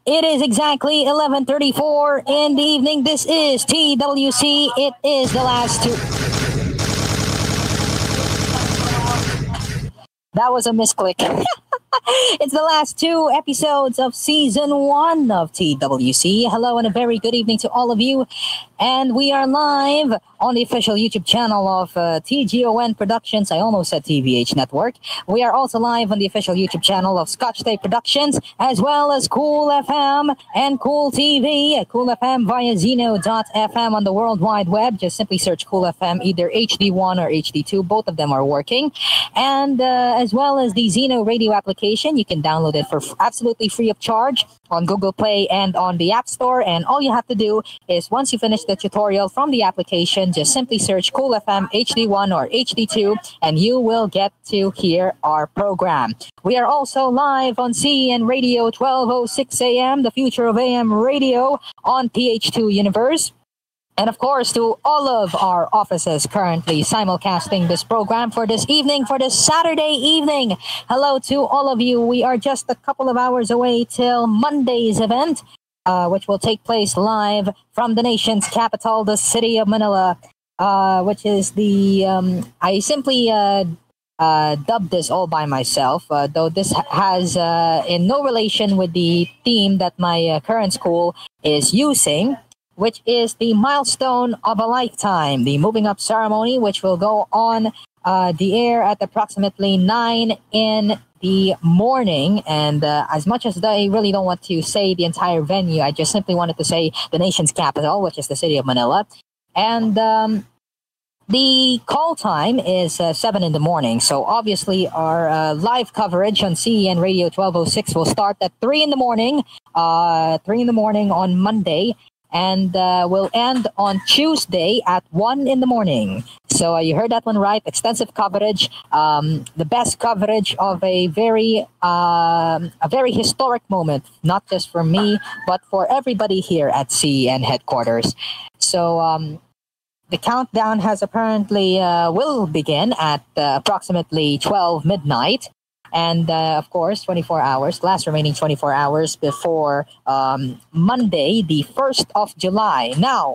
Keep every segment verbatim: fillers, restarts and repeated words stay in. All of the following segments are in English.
It is exactly eleven thirty-four in the evening. This is T W C. It is the last two. That was a misclick. It's the last two episodes of season one of T W C. Hello and a very good evening to all of you. And we are live on the official YouTube channel of uh, T G O N Productions. I almost said T V H Network. We are also live on the official YouTube channel of Scotch Tape Productions, as well as Cool F M and Cool T V. Cool F M via Zeno dot F M on the World Wide Web. Just simply search Cool F M, either H D one or H D two. Both of them are working. And uh, as well as the Zeno radio application, you can download it for f- absolutely free of charge on Google Play and on the App Store. And all you have to do is, once you finish the tutorial from the application, just simply search Cool F M H D one or H D two, and you will get to hear our program. We are also live on C N Radio twelve oh six A M, the future of A M radio on P H two Universe. And of course, to all of our offices currently simulcasting this program for this evening, for this Saturday evening. Hello to all of you. We are just a couple of hours away till Monday's event, uh, which will take place live from the nation's capital, the city of Manila, uh, which is the, um, I simply uh, uh, dubbed this all by myself, uh, though this ha- has uh, in no relation with the theme that my uh, current school is using, which is the milestone of a lifetime, the moving up ceremony, which will go on uh, the air at approximately nine in the morning. And uh, as much as I really don't want to say the entire venue, I just simply wanted to say the nation's capital, which is the city of Manila. And um, the call time is uh, seven in the morning. So obviously our uh, live coverage on C E N Radio twelve oh six will start at three in the morning, uh, three in the morning on Monday, and uh, will end on Tuesday at one in the morning. So uh, you heard that one right. Extensive coverage, um, the best coverage of a very um, a very historic moment, not just for me, but for everybody here at C E N headquarters. So um, the countdown has apparently uh, will begin at uh, approximately twelve midnight. And uh, of course, twenty-four hours, last remaining twenty-four hours before um, Monday, the first of July. Now,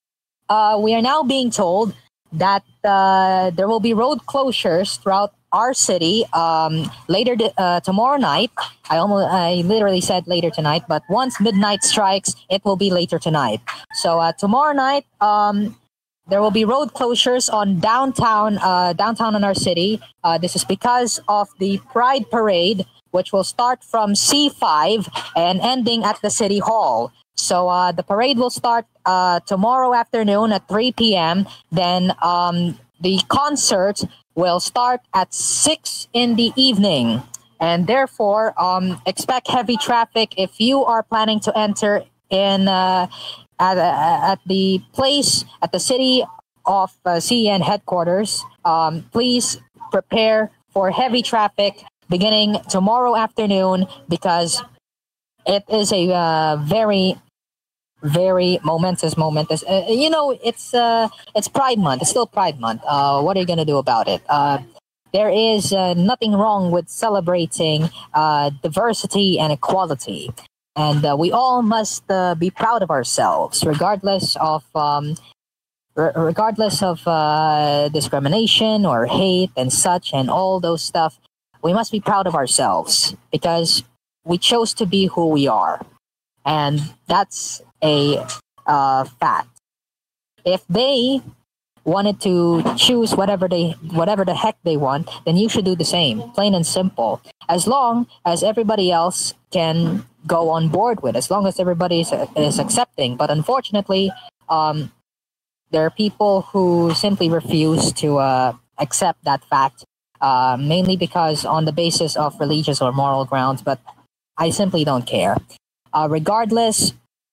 uh, we are now being told that uh, there will be road closures throughout our city um, later th- uh, tomorrow night. I almost, I literally said later tonight, but once midnight strikes, it will be later tonight. So uh, tomorrow night, um, there will be road closures on downtown, uh, downtown in our city. Uh, this is because of the Pride Parade, which will start from C five and ending at the City Hall. So uh, the parade will start uh, tomorrow afternoon at three p.m. Then um, the concert will start at six in the evening. And therefore, um, expect heavy traffic if you are planning to enter in uh, at, uh, at the place, at the city of uh, C E N headquarters. Um, please prepare for heavy traffic beginning tomorrow afternoon, because it is a uh, very, very momentous moment. Uh, you know, it's uh, it's Pride Month. It's still Pride Month. Uh, what are you going to do about it? Uh, there is uh, nothing wrong with celebrating uh, diversity and equality. And uh, we all must uh, be proud of ourselves, regardless of um, r- regardless of uh, discrimination or hate and such and all those stuff. We must be proud of ourselves because we chose to be who we are, and that's a uh, fact. If they wanted to choose whatever they whatever the heck they want, then you should do the same, plain and simple. As long as everybody else can go on board with, as long as everybody is, is accepting. But unfortunately, um, there are people who simply refuse to uh, accept that fact, uh, mainly because on the basis of religious or moral grounds. But I simply don't care. Uh, regardless,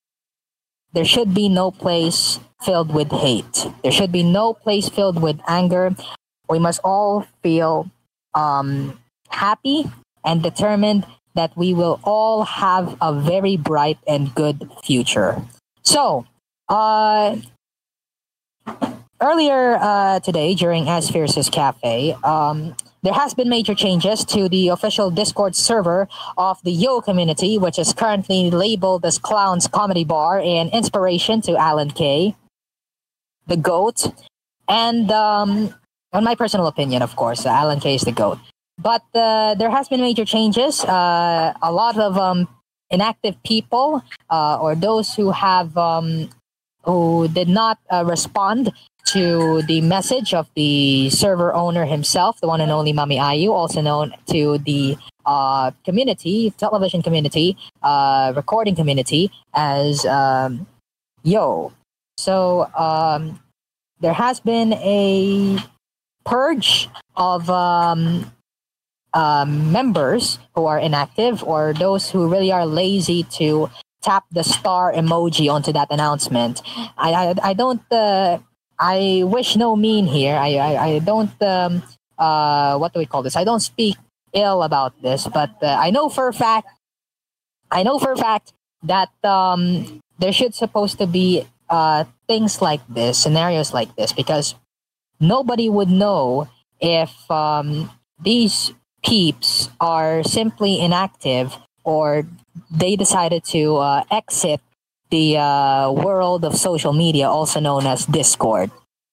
there should be no place filled with hate. There should be no place filled with anger. We must all feel um, happy and determined that we will all have a very bright and good future. So, uh, earlier uh, today during As Fierce's Cafe, um, there has been major changes to the official Discord server of the Yo community, which is currently labeled as Clown's Comedy Bar in inspiration to Alan Kay, the GOAT, and um, on my personal opinion, of course, uh, Alan Kay is the GOAT. But uh, there has been major changes. Uh, a lot of um, inactive people uh, or those who have um, who did not uh, respond to the message of the server owner himself, the one and only Mami Ayu, also known to the uh, community, television community, uh, recording community as um, Yo. So um, there has been a purge of um, uh, members who are inactive or those who really are lazy to tap the star emoji onto that announcement. I I, I don't. Uh, I wish no mean here. I I, I don't. Um, uh, what do we call this? I don't speak ill about this, but uh, I know for a fact. I know for a fact that um, there should supposed to be uh, things like this, scenarios like this, because nobody would know if um, these peeps are simply inactive or they decided to uh, exit the uh, world of social media, also known as Discord.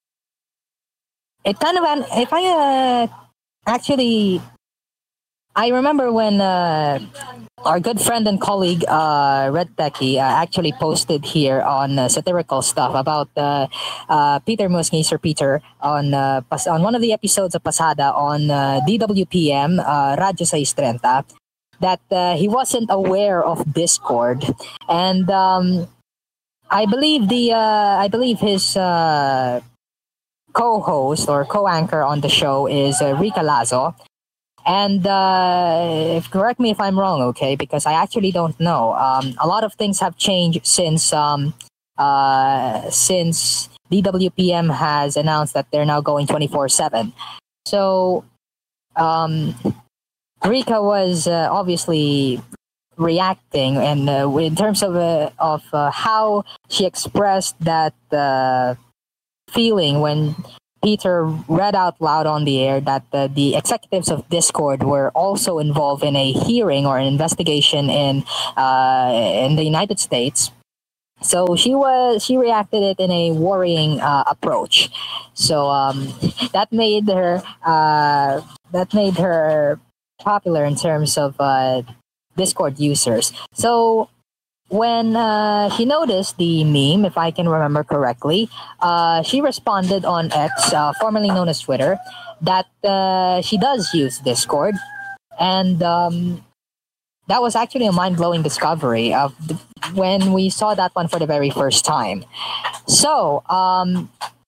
It kind of, an- if I uh, actually, I remember when uh, our good friend and colleague uh, Red Techie uh, actually posted here on uh, satirical stuff about uh, uh, Peter Musngi, Sir Peter, on uh, pas- on one of the episodes of Pasada on uh, D W P M, uh, Radyo six thirty, that uh, he wasn't aware of Discord, and um, I believe the uh, I believe his uh, co-host or co-anchor on the show is uh, Rica Lazo. And uh, if, correct me if I'm wrong, okay? Because I actually don't know. Um, a lot of things have changed since um, uh, since D W P M has announced that they're now going twenty-four seven. So um, Rika was uh, obviously reacting, and uh, in terms of uh, of uh, how she expressed that uh, feeling when Peter read out loud on the air that uh, the executives of Discord were also involved in a hearing or an investigation in uh, in the United States. So she was she reacted it in a worrying uh, approach. So um, that made her uh, that made her popular in terms of uh, Discord users. So when uh, she noticed the meme, if I can remember correctly, uh, she responded on X, uh, formerly known as Twitter, that uh, she does use Discord. And um, that was actually a mind-blowing discovery of the, when we saw that one for the very first time. So, um,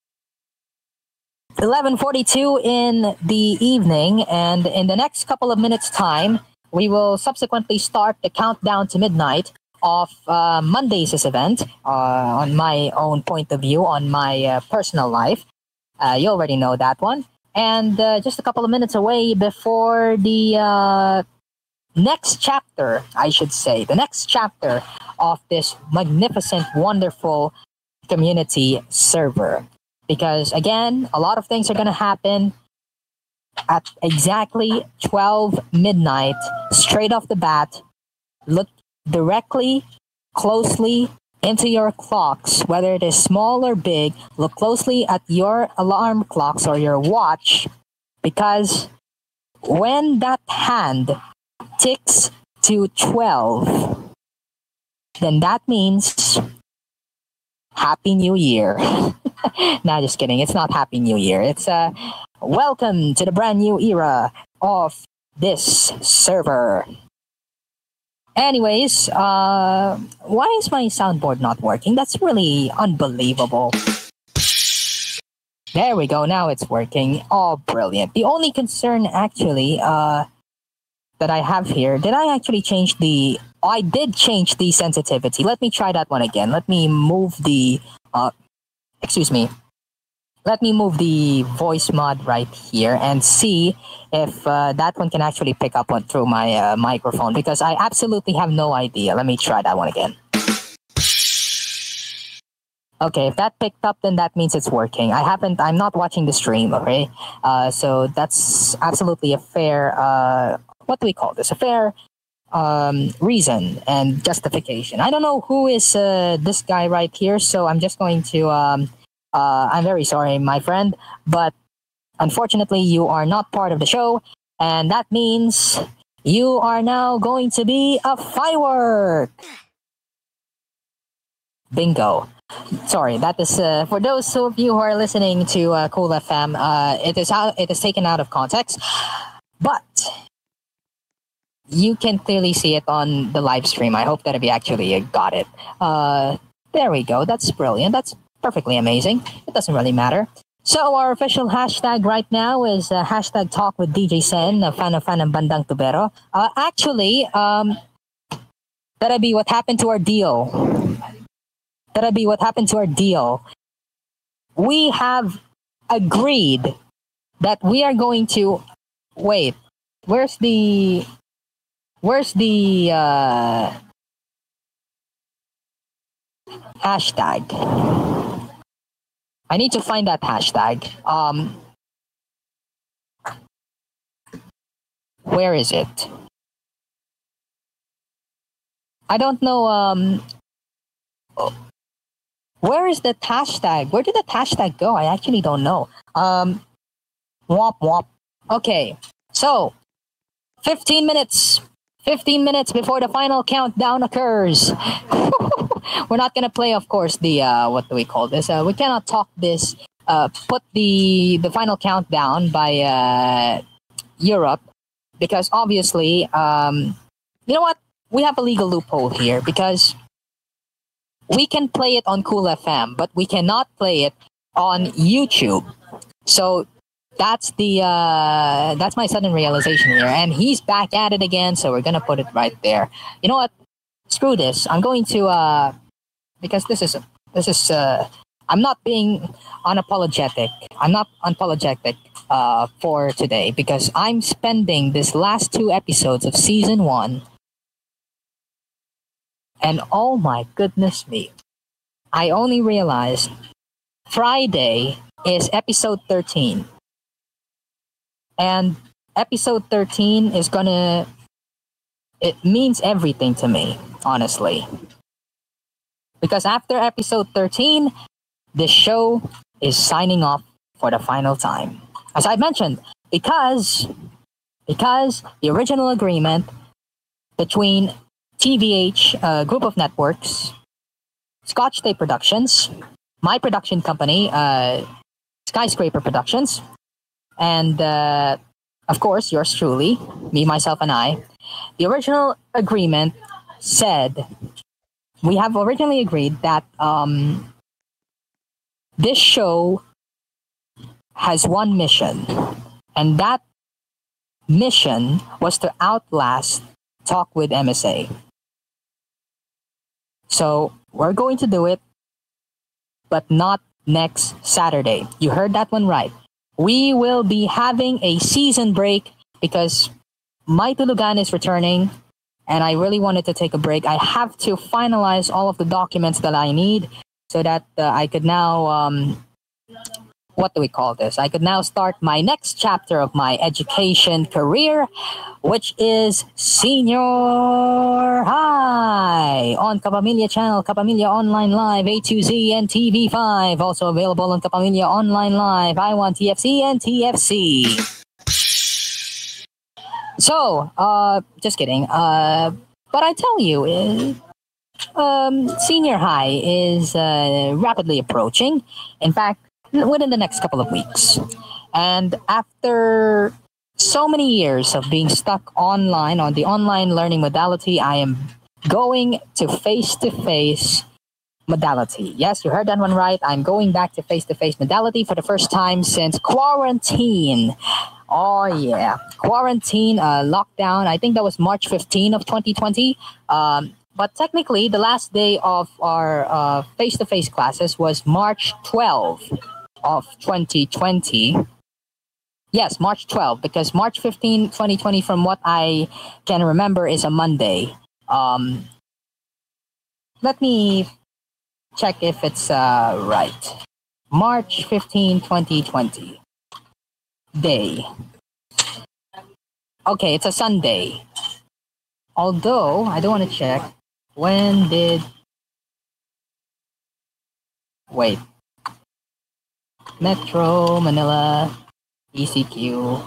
eleven forty-two in the evening, and in the next couple of minutes' time, we will subsequently start the countdown to midnight of uh, Monday's event, uh, on my own point of view, on my uh, personal life. Uh, you already know that one. And uh, just a couple of minutes away before the uh, next chapter, I should say, the next chapter of this magnificent, wonderful community server. Because again, a lot of things are going to happen at exactly twelve midnight, straight off the bat. Look directly, closely into your clocks, whether it is small or big. Look closely at your alarm clocks or your watch, because when that hand ticks to twelve, then that means Happy New Year. Nah, just kidding. It's not Happy New Year. It's uh, welcome to the brand new era of this server. Anyways, uh, why is my soundboard not working? That's really unbelievable. There we go. Now it's working. Oh, brilliant. The only concern, actually, uh, that I have here, did I actually change the... Oh, I did change the sensitivity. Let me try that one again. Let me move the... Uh, excuse me. Let me move the voice mod right here and see if uh, that one can actually pick up on through my uh, microphone, because I absolutely have no idea. Let me try that one again. Okay, if that picked up, then that means it's working. I haven't. I'm not watching the stream. Okay, uh, so that's absolutely a fair. Uh, what do we call this? A fair um, reason and justification. I don't know who is uh, this guy right here, so I'm just going to. Um, uh, I'm very sorry, my friend, but unfortunately, you are not part of the show, and that means you are now going to be a firework. Bingo. Sorry, that is uh, for those of you who are listening to uh, Cool F M. Uh, it is out. It is taken out of context, but you can clearly see it on the live stream. I hope that you actually got it. Uh, there we go. That's brilliant. That's perfectly amazing. It doesn't really matter. So our official hashtag right now is uh, hashtag talk with D J Sen, a fan of fan ng Bandang Tubero. Uh, actually, um, that'd be what happened to our deal. That'll be what happened to our deal. We have agreed that we are going to wait. Where's the where's the uh, hashtag? I need to find that hashtag. Um, where is it? I don't know. Um, Where is that hashtag? Where did that hashtag go? I actually don't know. Um, womp womp. Okay, so fifteen minutes. fifteen minutes before the final countdown occurs. We're not gonna play, of course, the uh, what do we call this? Uh, we cannot talk this. Uh, put the the final countdown by uh, Europe because obviously, um, you know what? We have a legal loophole here because we can play it on Cool F M, but we cannot play it on YouTube. So that's the uh, that's my sudden realization here, and he's back at it again. So we're gonna put it right there. You know what? Screw this. I'm going to uh, because this is this is uh, I'm not being unapologetic. I'm not unapologetic uh, for today because I'm spending this last two episodes of season one. And oh my goodness me, I only realized Friday is episode thirteen. And episode thirteen is gonna, it means everything to me, honestly. Because after episode thirteen, the show is signing off for the final time. As I mentioned, because, because the original agreement between T V H, uh, group of networks, Scotch Tape Productions, my production company, uh, Skyscraper Productions, and uh, of course, yours truly, me, myself, and I. The original agreement said, we have originally agreed that um, this show has one mission, and that mission was to outlast Talk with M S A. So we're going to do it, but not next Saturday. You heard that one right. We will be having a season break because my Tulugan is returning and I really wanted to take a break. I have to finalize all of the documents that I need so that uh, I could now, um, what do we call this? I could now start my next chapter of my education career, which is Senior High on Kapamilya Channel, Kapamilya Online Live, A to Z, and T V five. Also available on Kapamilya Online Live, I one T F C, and T F C. So, uh, just kidding. Uh, but I tell you, uh, um, Senior High is uh, rapidly approaching. In fact, within the next couple of weeks. And after so many years of being stuck online on the online learning modality, I am going to face-to-face modality. Yes, you heard that one right. I'm going back to face-to-face modality for the first time since quarantine. Oh, yeah. Quarantine, uh, lockdown. I think that was March fifteenth of twenty twenty. Um, but technically, the last day of our uh, face-to-face classes was March twelfth of twenty twenty. Yes, March twelfth, because March fifteenth, twenty twenty, from what I can remember, is a Monday. Um, let me check if it's uh, right. March fifteenth, twenty twenty. Day. Okay, it's a Sunday. Although, I don't want to check. When did... Wait. Metro Manila E C Q.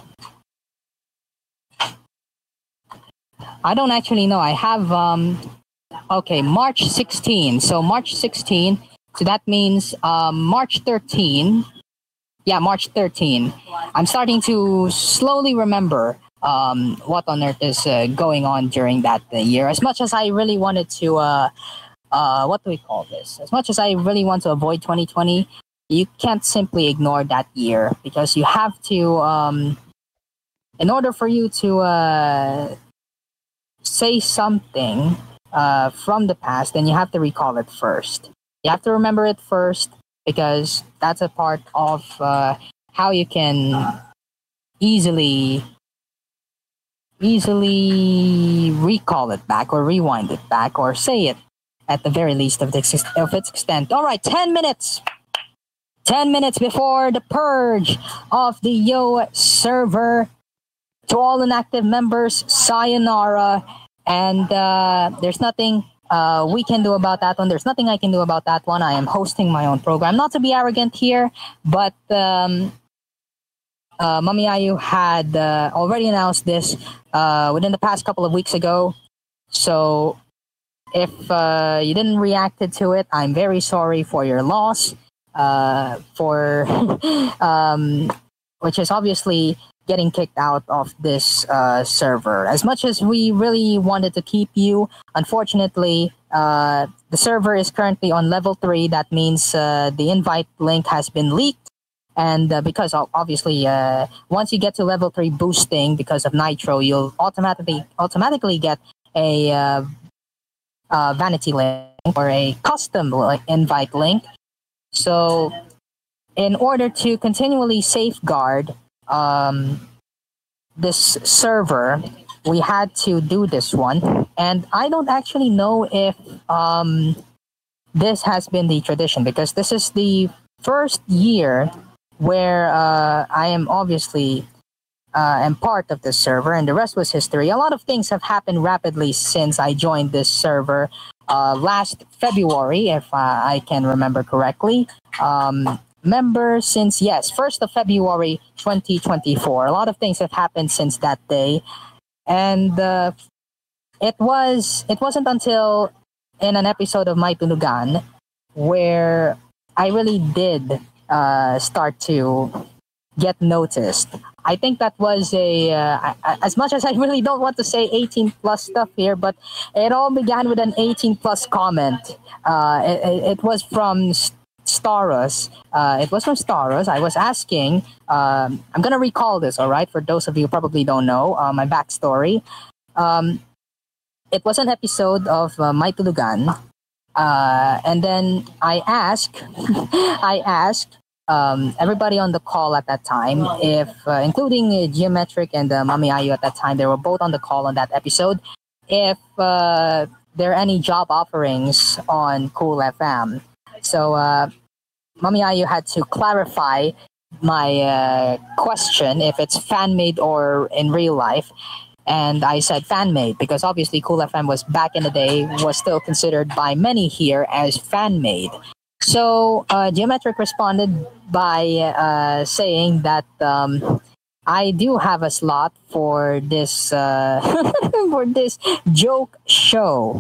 I don't actually know. I have um okay, March sixteenth. So March sixteenth. So that means um March thirteenth. Yeah, March thirteenth. I'm starting to slowly remember um what on earth is uh, going on during that uh, year. As much as I really wanted to uh uh what do we call this? As much as I really want to avoid twenty twenty, you can't simply ignore that year because you have to um in order for you to uh say something uh, from the past, then you have to recall it first. You have to remember it first because that's a part of uh, how you can easily easily recall it back or rewind it back or say it at the very least of, the, of its extent. All right, ten minutes. ten minutes before the purge of the Yo server. To all inactive members, sayonara. And uh, there's nothing uh, we can do about that one. There's nothing I can do about that one. I am hosting my own program. Not to be arrogant here, but um, uh, Mami Ayu had uh, already announced this uh, within the past couple of weeks ago. So if uh, you didn't react to it, I'm very sorry for your loss. Uh, for um, which is obviously getting kicked out of this uh, server. As much as we really wanted to keep you, unfortunately, uh, the server is currently on level three. That means uh, the invite link has been leaked. And uh, because obviously, uh, once you get to level three boosting because of Nitro, you'll automatically automatically get a uh, uh, vanity link or a custom invite link. So in order to continually safeguard um this server, we had to do this one, and I don't actually know if um this has been the tradition because this is the first year where uh I am obviously uh am part of this server, and the rest was history. A lot of things have happened rapidly since I joined this server uh last February, if uh, I can remember correctly. um Member since, yes, first of February twenty twenty-four. A lot of things have happened since that day, and uh, it was it wasn't until in an episode of My Tulugan where I really did uh, start to get noticed. I think that was a uh, I, as much as I really don't want to say eighteen plus stuff here, but it all began with an eighteen plus comment. Uh, it, it was from Staros. Uh, it was from Staros. I was asking, um, I'm going to recall this, all right, for those of you who probably don't know uh, my backstory. Um, it was an episode of uh, My Tulugan. Uh, and then I asked, I asked um, everybody on the call at that time, if, uh, including uh, Geometric and uh, Mami Ayu at that time, they were both on the call on that episode, if uh, there are any job offerings on Cool F M. So, uh, Mami Ayu had to clarify my uh, question if it's fan-made or in real life. And I said fan-made because obviously Cool F M was back in the day, was still considered by many here as fan-made. So, uh, Geometric responded by uh, saying that um, I do have a slot for this, uh, for this joke show.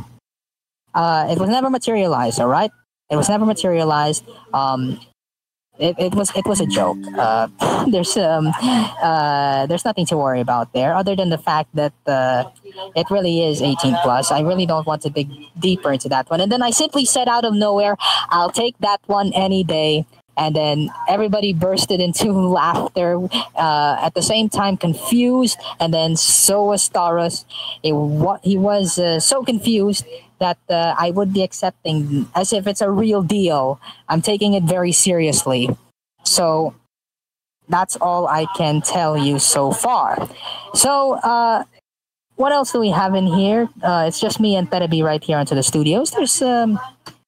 Uh, it was never materialized, all right? It was never materialized. Um, it, it was it was a joke. Uh, there's um uh there's nothing to worry about there, other than the fact that uh, it really is eighteen plus. I really don't want to dig deeper into that one. And then I simply said out of nowhere, "I'll take that one any day." And then everybody bursted into laughter. Uh, at the same time, confused, and then so was Taurus. It, wa- he was uh, so confused that uh, I would be accepting as if it's a real deal. I'm taking it very seriously. So that's all I can tell you so far. So uh, what else do we have in here? Uh, it's just me and Terebi right here into the studios. There's um,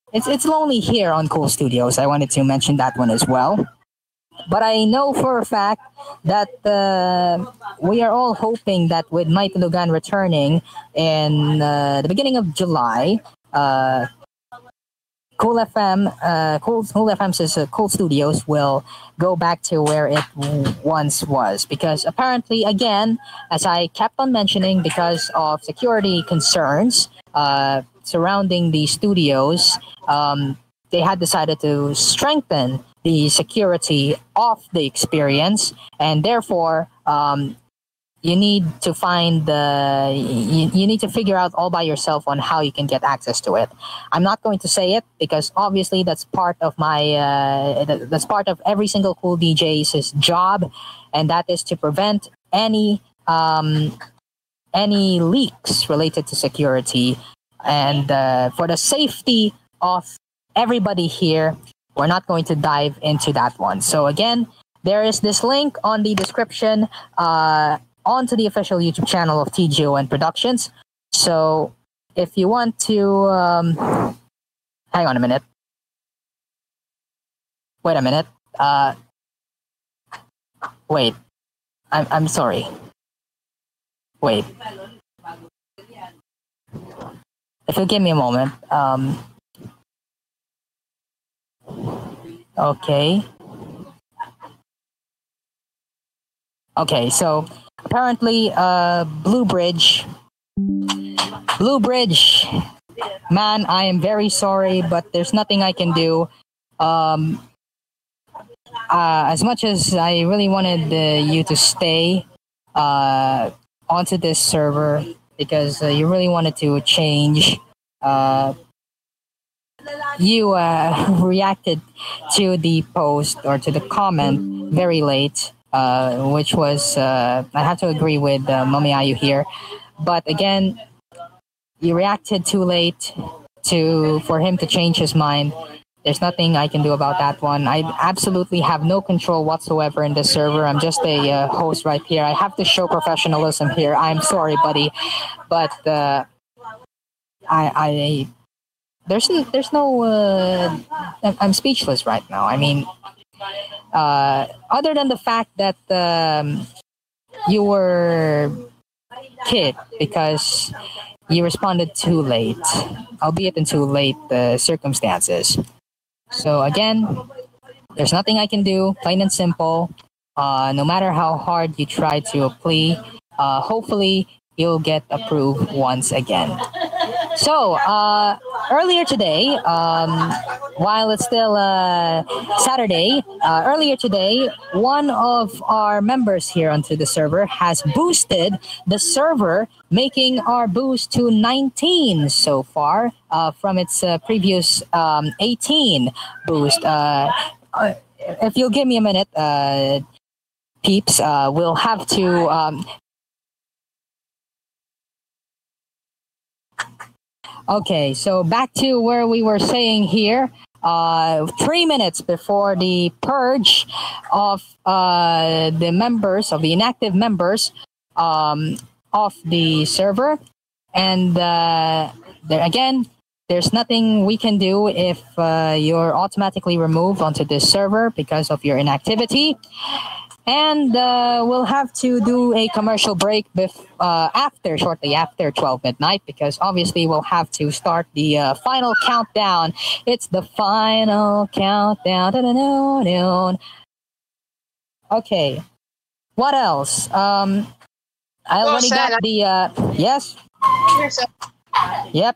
it's it's lonely here on Cool Studios. I wanted to mention that one as well. But I know for a fact that uh, we are all hoping that with Mighty Lugan returning in uh, the beginning of July, uh, Cool F M, uh, Cool, Cool F M's uh, Cool Studios will go back to where it w- once was. Because apparently, again, as I kept on mentioning, because of security concerns uh, surrounding the studios, um, they had decided to strengthen the security of the experience, and therefore, um, you need to find the you, you need to figure out all by yourself on how you can get access to it. I'm not going to say it because obviously that's part of my uh, th- that's part of every single cool DJ's job, and that is to prevent any um, any leaks related to security, and uh, for the safety of everybody here, we're not going to dive into that one. So again, there is this link on the description uh, onto the official YouTube channel of T G O N Productions. So if you want to, um, hang on a minute. Wait a minute. Uh, wait. I'm I'm sorry. Wait. If you give me a moment. Um, okay. Okay, so apparently, uh, Blue Bridge, Blue Bridge, man, I am very sorry, but there's nothing I can do. Um, uh, as much as I really wanted uh, you to stay uh, onto this server because uh, you really wanted to change, uh, you uh, reacted to the post or to the comment very late, uh, which was, uh, I have to agree with uh, Mami Ayu here. But again, you reacted too late to for him to change his mind. There's nothing I can do about that one. I absolutely have no control whatsoever in this server. I'm just a uh, host right here. I have to show professionalism here. I'm sorry, buddy, but uh, I, I there's n- there's no uh, I'm I'm speechless right now. I mean, uh, other than the fact that um, you were kid because you responded too late, albeit in too late uh, circumstances. So again, there's nothing I can do, plain and simple. Uh, no matter how hard you try to plea, uh, hopefully you'll get approved once again. So, uh, earlier today, um, while it's still uh, Saturday, uh, earlier today, one of our members here onto the server has boosted the server, making our boost to nineteen so far uh, from its uh, previous um, eighteen boost. Uh, uh, if you'll give me a minute, uh, peeps, uh, we'll have to um, Okay, so back to where we were saying here. Uh, three minutes before the purge of uh, the members, of the inactive members um, of the server. And uh, there again, there's nothing we can do if uh, you're automatically removed onto this server because of your inactivity. And uh, we'll have to do a commercial break bef- uh, after, shortly after twelve midnight, because obviously we'll have to start the uh, final countdown. It's the final countdown. Da-da-da-da-da. Okay, what else? Um, I Well already got said. the, uh, yes? Yep.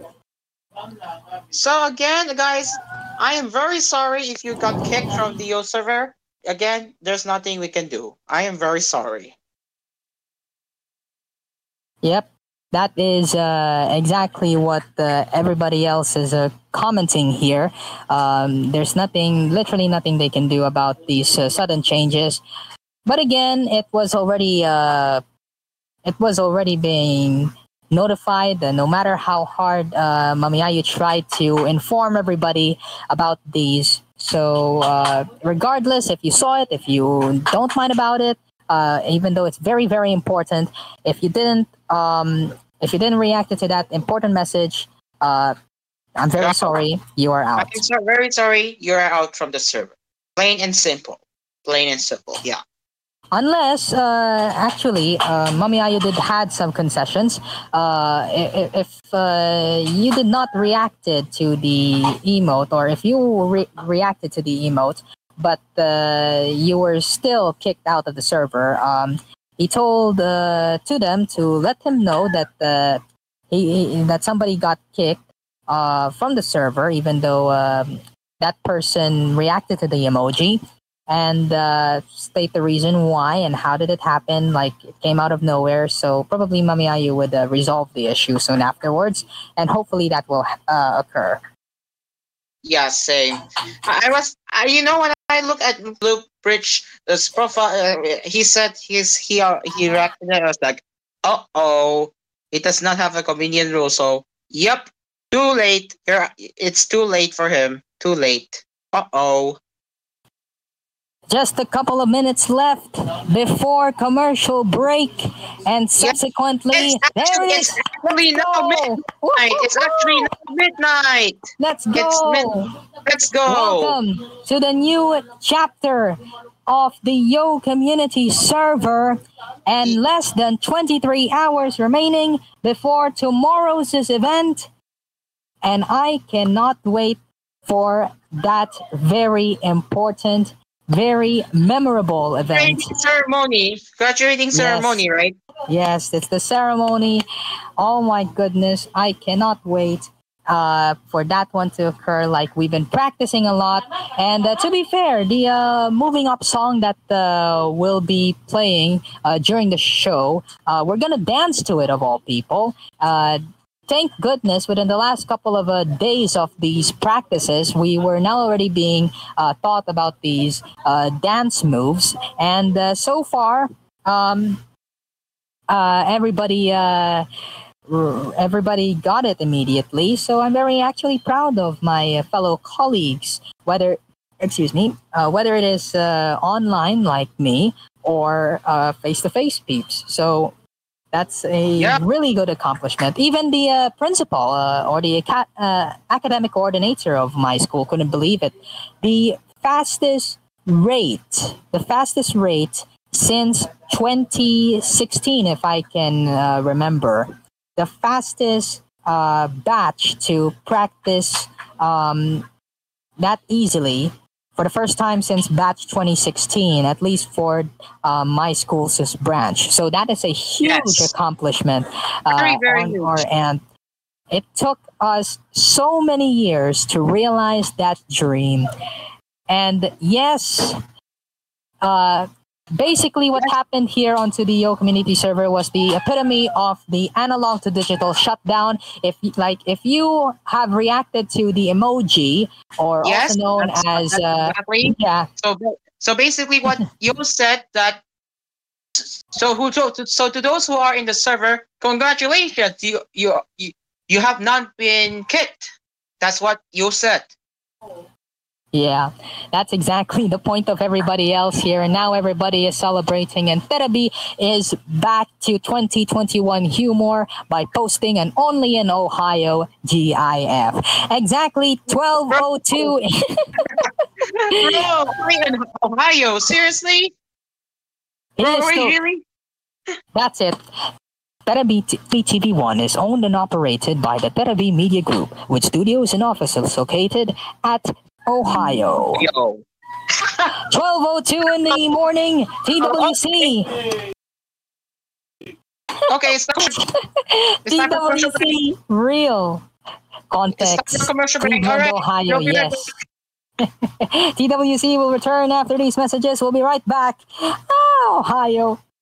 So again, guys, I am very sorry if you got kicked from the O server. Again, there's nothing we can do. I am very sorry. Yep, that is uh, exactly what uh, everybody else is uh, commenting here. Um, there's nothing, literally nothing they can do about these uh, sudden changes. But again, it was already uh, it was already being notified. Uh, no matter how hard uh, Mamiyayu tried to inform everybody about these. So uh, regardless, if you saw it, if you don't mind about it, uh, even though it's very very important, if you didn't um, if you didn't react to that important message, uh, I'm very No. sorry. You are out. I'm so very sorry. You are out from the server. Plain and simple. Plain and simple. Yeah. Unless, uh, actually, uh, Mami Ayu did had some concessions. Uh, i- i- if uh, you did not reacted to the emote, or if you re- reacted to the emote, but uh, you were still kicked out of the server, um, he told uh, to them to let him know that uh, he, he that somebody got kicked uh, from the server, even though um, that person reacted to the emoji, and uh, state the reason why and how did it happen. Like, it came out of nowhere, so probably Mami Ayu would uh, resolve the issue soon afterwards, and hopefully that will uh, occur. Yeah, same. I, I was, I, you know, when I look at Luke Bridge, this profile, uh, he said he's he uh, he reacted. I was like, uh oh, it does not have a convenient rule. So, yep, too late. You're, it's too late for him. Too late. Uh oh. Just a couple of minutes left before commercial break, and subsequently, It's there actually, it it's is. actually Let's now go. midnight. It's actually now midnight. Let's It's mid. go. Let's go. Welcome to the new chapter of the Yo community server, and less than twenty-three hours remaining before tomorrow's event. And I cannot wait for that very important, very memorable event. Graduating ceremony. Graduating Yes. ceremony, right? Yes, it's the ceremony. Oh my goodness, I cannot wait uh, for that one to occur. Like, we've been practicing a lot, and uh, to be fair, the uh, moving up song that uh, will be playing uh, during the show, uh, we're gonna dance to it of all people. Uh, thank goodness, within the last couple of uh, days of these practices, we were now already being uh, taught about these uh, dance moves, and uh, so far. Um, uh, everybody uh, r- everybody got it immediately. So I'm very actually proud of my uh, fellow colleagues, whether excuse me, uh, whether it is uh, online like me or face to face peeps. So that's a Yeah. really good accomplishment. Even the uh, principal uh, or the aca- uh, academic coordinator of my school couldn't believe it. The fastest rate, the fastest rate since twenty sixteen, if I can uh, remember, the fastest uh, batch to practice um, that easily for the first time since batch twenty sixteen, at least for uh, my school's branch. So that is a huge Yes. accomplishment uh, Very, very on huge. our end. It took us so many years to realize that dream. And yes, uh, basically what happened here onto the Yo community server was the epitome of the analog to digital shutdown. If like if you have reacted to the emoji, or Yes, also known that's- as that's uh, exactly. yeah, So, ba- so basically, what you said that. So who so to, so to those who are in the server, congratulations, you you you, you have not been kicked. That's what you said. yeah, that's exactly the point of everybody else here. And now everybody is celebrating, and Therapy is back to twenty twenty-one humor by posting an Only in Ohio GIF. Exactly twelve oh two. Bro, only in Ohio. Seriously? It Bro, is still- really? That's it. Terabi T V one is owned and operated by the Terabi Media Group, with studios and offices located at Ohio. Yo. twelve oh two in the morning, T W C. Okay, it's not, it's not commercial break. T W C, real It's context. not commercial break. Cleveland, All right. Ohio, We'll be right yes. T W C will return after these messages. We'll be right back. Ah, Ohio.